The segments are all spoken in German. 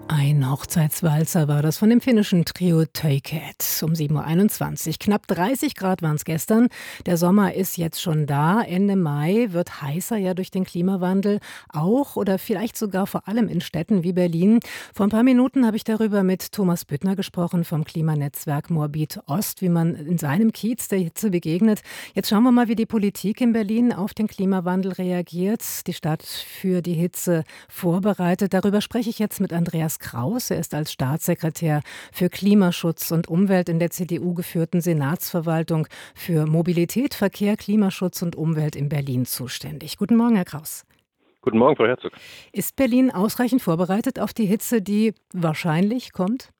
Ein Hochzeitswalzer war das von dem finnischen Trio Töiket um 7:21 Uhr. Knapp 30 Grad waren es gestern. Der Sommer ist jetzt schon da. Ende Mai wird heißer ja durch den Klimawandel. Auch oder vielleicht sogar vor allem in Städten wie Berlin. Vor ein paar Minuten habe ich darüber mit Thomas Büttner gesprochen vom Klimanetzwerk Moabit Ost, wie man in seinem Kiez der Hitze begegnet. Jetzt schauen wir mal, wie die Politik in Berlin auf den Klimawandel reagiert. Die Stadt für die Hitze vorbereitet. Darüber spreche ich jetzt mit Andreas Kraus. Er ist als Staatssekretär für Klimaschutz und Umwelt in der CDU-geführten Senatsverwaltung für Mobilität, Verkehr, Klimaschutz und Umwelt in Berlin zuständig. Guten Morgen, Herr Kraus. Guten Morgen, Frau Herzog. Ist Berlin ausreichend vorbereitet auf die Hitze, die wahrscheinlich kommt?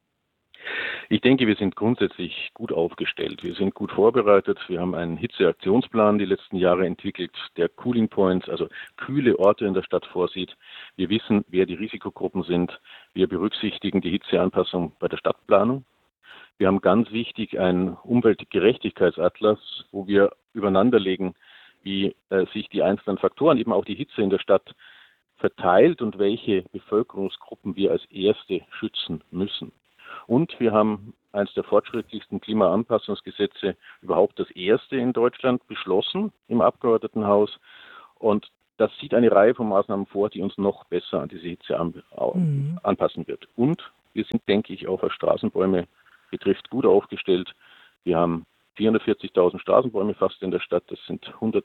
Ich denke, wir sind grundsätzlich gut aufgestellt. Wir sind gut vorbereitet. Wir haben einen Hitzeaktionsplan die letzten Jahre entwickelt, der Cooling Points, also kühle Orte in der Stadt vorsieht. Wir wissen, wer die Risikogruppen sind. Wir berücksichtigen die Hitzeanpassung bei der Stadtplanung. Wir haben ganz wichtig einen Umweltgerechtigkeitsatlas, wo wir übereinanderlegen, wie sich die einzelnen Faktoren, eben auch die Hitze in der Stadt, verteilt und welche Bevölkerungsgruppen wir als erste schützen müssen. Und wir haben eines der fortschrittlichsten Klimaanpassungsgesetze überhaupt, das erste in Deutschland, beschlossen im Abgeordnetenhaus. Und das sieht eine Reihe von Maßnahmen vor, die uns noch besser an diese Hitze anpassen wird. Und wir sind, denke ich, auch was Straßenbäume betrifft, gut aufgestellt. Wir haben 440.000 Straßenbäume fast in der Stadt. Das sind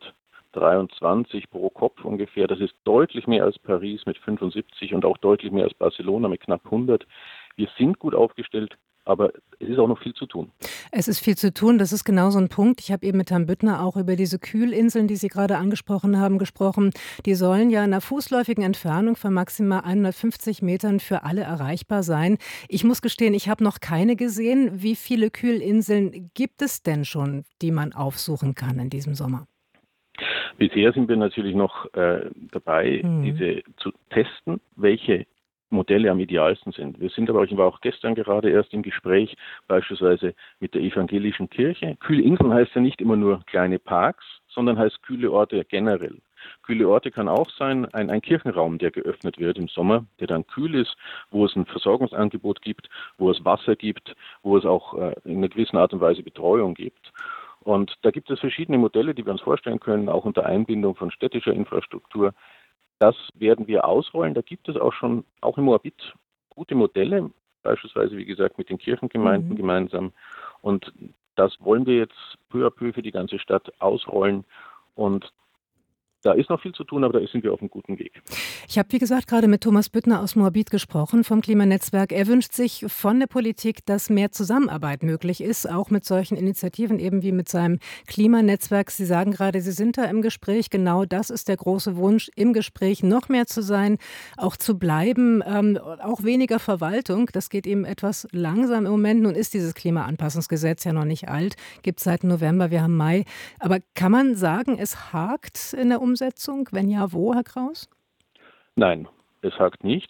123 pro Kopf ungefähr. Das ist deutlich mehr als Paris mit 75 und auch deutlich mehr als Barcelona mit knapp 100. Wir sind gut aufgestellt, aber es ist auch noch viel zu tun. Es ist viel zu tun, das ist genau so ein Punkt. Ich habe eben mit Herrn Büttner auch über diese Kühlinseln, die Sie gerade angesprochen haben, gesprochen. Die sollen ja in einer fußläufigen Entfernung von maximal 150 Metern für alle erreichbar sein. Ich muss gestehen, ich habe noch keine gesehen. Wie viele Kühlinseln gibt es denn schon, die man aufsuchen kann in diesem Sommer? Bisher sind wir natürlich noch dabei, diese zu testen, welche Modelle am idealsten sind. Wir sind aber, ich war auch gestern gerade erst im Gespräch, beispielsweise mit der evangelischen Kirche. Kühlinseln heißt ja nicht immer nur kleine Parks, sondern heißt kühle Orte generell. Kühle Orte kann auch sein, ein Kirchenraum, der geöffnet wird im Sommer, der dann kühl ist, wo es ein Versorgungsangebot gibt, wo es Wasser gibt, wo es auch in einer gewissen Art und Weise Betreuung gibt. Und da gibt es verschiedene Modelle, die wir uns vorstellen können, auch unter Einbindung von städtischer Infrastruktur. Das werden wir ausrollen. Da gibt es auch schon, auch im Moabit, gute Modelle, beispielsweise, wie gesagt, mit den Kirchengemeinden gemeinsam. Und das wollen wir jetzt peu à peu für die ganze Stadt ausrollen. Und da ist noch viel zu tun, aber da sind wir auf einem guten Weg. Ich habe, wie gesagt, gerade mit Thomas Büttner aus Moabit gesprochen vom Klimanetzwerk. Er wünscht sich von der Politik, dass mehr Zusammenarbeit möglich ist, auch mit solchen Initiativen eben wie mit seinem Klimanetzwerk. Sie sagen gerade, Sie sind da im Gespräch. Genau das ist der große Wunsch, im Gespräch noch mehr zu sein, auch zu bleiben, auch weniger Verwaltung. Das geht eben etwas langsam im Moment. Nun ist dieses Klimaanpassungsgesetz ja noch nicht alt, gibt es seit November, wir haben Mai. Aber kann man sagen, es hakt in der Umsetzung? Wenn ja, wo, Herr Kraus? Nein, es hakt nicht.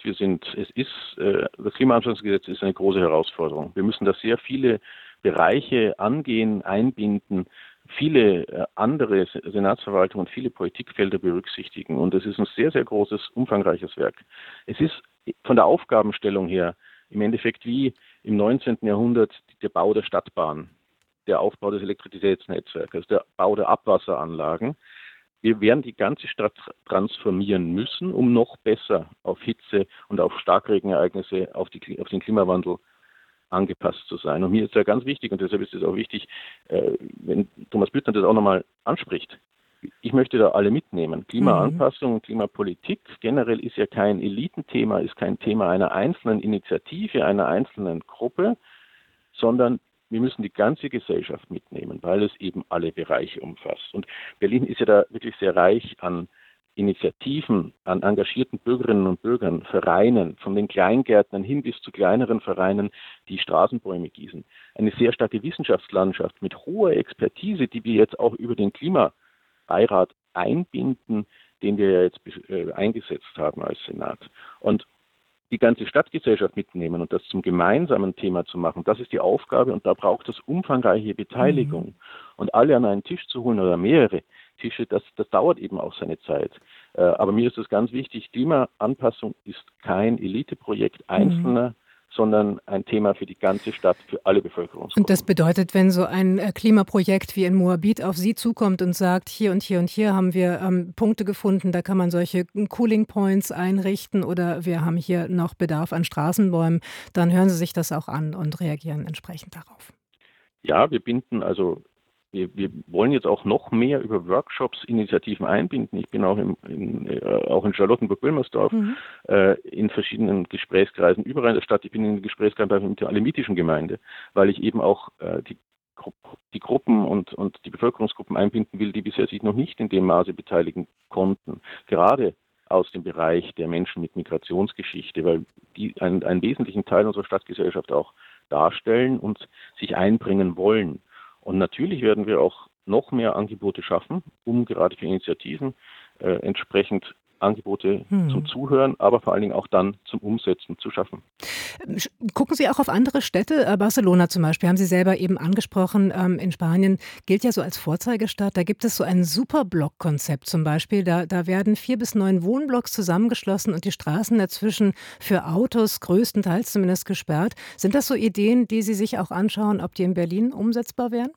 Das Klimaanpassungsgesetz ist eine große Herausforderung. Wir müssen da sehr viele Bereiche angehen, einbinden, viele andere Senatsverwaltungen und viele Politikfelder berücksichtigen. Und es ist ein sehr, sehr großes, umfangreiches Werk. Es ist von der Aufgabenstellung her im Endeffekt wie im 19. Jahrhundert der Bau der Stadtbahn, der Aufbau des Elektrizitätsnetzwerkes, der Bau der Abwasseranlagen. Wir werden die ganze Stadt transformieren müssen, um noch besser auf Hitze und auf Starkregenereignisse, auf den Klimawandel angepasst zu sein. Und mir ist ja ganz wichtig, und deshalb ist es auch wichtig, wenn Thomas Büttner das auch nochmal anspricht, ich möchte da alle mitnehmen. Klimaanpassung, Klimapolitik generell ist ja kein Elitenthema, ist kein Thema einer einzelnen Initiative, einer einzelnen Gruppe, sondern wir müssen die ganze Gesellschaft mitnehmen, weil es eben alle Bereiche umfasst. Und Berlin ist ja da wirklich sehr reich an Initiativen, an engagierten Bürgerinnen und Bürgern, Vereinen, von den Kleingärtnern hin bis zu kleineren Vereinen, die Straßenbäume gießen. Eine sehr starke Wissenschaftslandschaft mit hoher Expertise, die wir jetzt auch über den Klimabeirat einbinden, den wir ja jetzt eingesetzt haben als Senat. Und die ganze Stadtgesellschaft mitnehmen und das zum gemeinsamen Thema zu machen, das ist die Aufgabe und da braucht es umfangreiche Beteiligung. Und alle an einen Tisch zu holen oder mehrere, Tische, das dauert eben auch seine Zeit. Aber mir ist es ganz wichtig, Klimaanpassung ist kein Eliteprojekt Einzelner, sondern ein Thema für die ganze Stadt, für alle Bevölkerungsgruppen. Und das bedeutet, wenn so ein Klimaprojekt wie in Moabit auf Sie zukommt und sagt, hier und hier und hier haben wir Punkte gefunden, da kann man solche Cooling Points einrichten oder wir haben hier noch Bedarf an Straßenbäumen, dann hören Sie sich das auch an und reagieren entsprechend darauf. Ja, wir wollen jetzt auch noch mehr über Workshops, Initiativen einbinden. Ich bin auch auch in Charlottenburg-Wilmersdorf in verschiedenen Gesprächskreisen überall in der Stadt. Ich bin in den Gesprächskreisen mit der alemitischen Gemeinde, weil ich eben auch die Gruppen und die Bevölkerungsgruppen einbinden will, die bisher sich noch nicht in dem Maße beteiligen konnten. Gerade aus dem Bereich der Menschen mit Migrationsgeschichte, weil die einen wesentlichen Teil unserer Stadtgesellschaft auch darstellen und sich einbringen wollen. Und natürlich werden wir auch noch mehr Angebote schaffen, um gerade für Initiativen entsprechend Angebote zum Zuhören, aber vor allen Dingen auch dann zum Umsetzen zu schaffen. Gucken Sie auch auf andere Städte? Barcelona zum Beispiel, haben Sie selber eben angesprochen, in Spanien gilt ja so als Vorzeigestadt. Da gibt es so ein Superblock-Konzept zum Beispiel. Da werden 4 bis 9 Wohnblocks zusammengeschlossen und die Straßen dazwischen für Autos größtenteils zumindest gesperrt. Sind das so Ideen, die Sie sich auch anschauen, ob die in Berlin umsetzbar wären?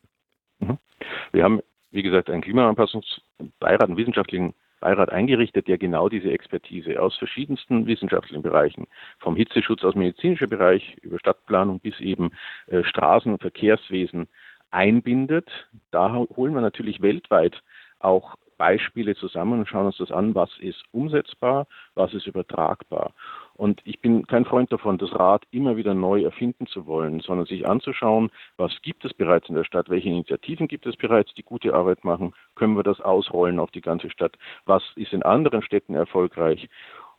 Wir haben, wie gesagt, einen Klimaanpassungsbeirat, einen wissenschaftlichen Beirat eingerichtet, der genau diese Expertise aus verschiedensten wissenschaftlichen Bereichen, vom Hitzeschutz aus medizinischer Bereich über Stadtplanung bis eben Straßen, Verkehrswesen einbindet. Da holen wir natürlich weltweit auch Beispiele zusammen und schauen uns das an, was ist umsetzbar, was ist übertragbar. Und ich bin kein Freund davon, das Rad immer wieder neu erfinden zu wollen, sondern sich anzuschauen, was gibt es bereits in der Stadt, welche Initiativen gibt es bereits, die gute Arbeit machen, können wir das ausrollen auf die ganze Stadt, was ist in anderen Städten erfolgreich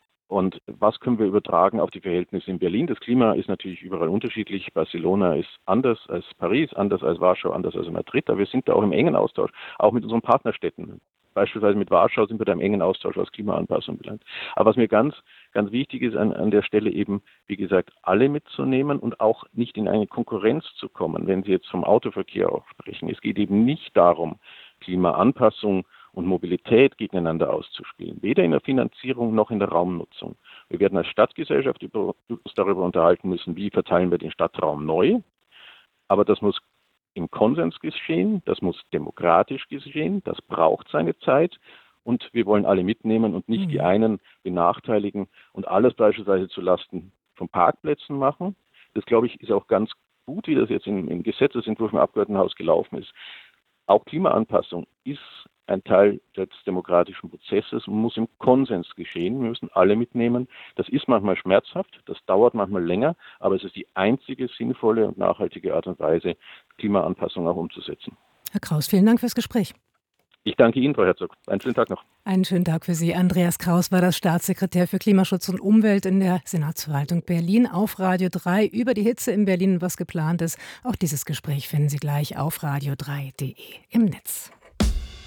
und was können wir übertragen auf die Verhältnisse in Berlin. Das Klima ist natürlich überall unterschiedlich. Barcelona ist anders als Paris, anders als Warschau, anders als Madrid, aber wir sind da auch im engen Austausch, auch mit unseren Partnerstädten. Beispielsweise mit Warschau sind wir da im engen Austausch, was Klimaanpassung belangt. Aber was mir ganz wichtig ist, an der Stelle eben, wie gesagt, alle mitzunehmen und auch nicht in eine Konkurrenz zu kommen, wenn Sie jetzt vom Autoverkehr auch sprechen. Es geht eben nicht darum, Klimaanpassung und Mobilität gegeneinander auszuspielen, weder in der Finanzierung noch in der Raumnutzung. Wir werden als Stadtgesellschaft uns darüber unterhalten müssen, wie verteilen wir den Stadtraum neu, aber das muss im Konsens geschehen, das muss demokratisch geschehen, das braucht seine Zeit und wir wollen alle mitnehmen und nicht die einen benachteiligen und alles beispielsweise zulasten von Parkplätzen machen. Das, glaube ich, ist auch ganz gut, wie das jetzt im Gesetzesentwurf im Abgeordnetenhaus gelaufen ist. Auch Klimaanpassung ist ein Teil des demokratischen Prozesses und muss im Konsens geschehen. Wir müssen alle mitnehmen. Das ist manchmal schmerzhaft, das dauert manchmal länger, aber es ist die einzige sinnvolle und nachhaltige Art und Weise, Klimaanpassung auch umzusetzen. Herr Kraus, vielen Dank fürs Gespräch. Ich danke Ihnen, Frau Herzog. Einen schönen Tag noch. Einen schönen Tag für Sie. Andreas Kraus war das Staatssekretär für Klimaschutz und Umwelt in der Senatsverwaltung Berlin auf Radio 3 über die Hitze in Berlin und was geplant ist. Auch dieses Gespräch finden Sie gleich auf radio3.de im Netz.